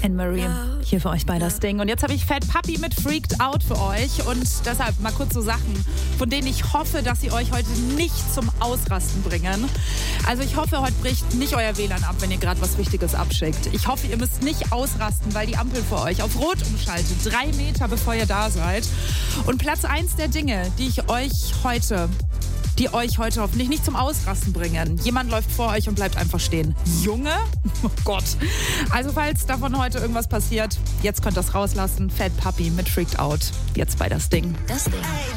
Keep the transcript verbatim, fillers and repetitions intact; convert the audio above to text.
Anne-Marie, hier für euch bei das Ding. Und jetzt habe ich Fat Puppy mit Freaked Out für euch. Und deshalb mal kurz so Sachen, von denen ich hoffe, dass sie euch heute nicht zum Ausrasten bringen. Also ich hoffe, heute bricht nicht euer W L A N ab, wenn ihr gerade was Wichtiges abschickt. Ich hoffe, ihr müsst nicht ausrasten, weil die Ampel für euch auf Rot umschaltet. Drei Meter, bevor ihr da seid. Und Platz eins der Dinge, die ich euch heute... die euch heute hoffentlich nicht zum Ausrasten bringen. Jemand läuft vor euch und bleibt einfach stehen. Junge? Oh Gott. Also falls davon heute irgendwas passiert, jetzt könnt ihr das rauslassen. Fat Puppy mit Freaked Out. Jetzt bei das Ding. Das Ding.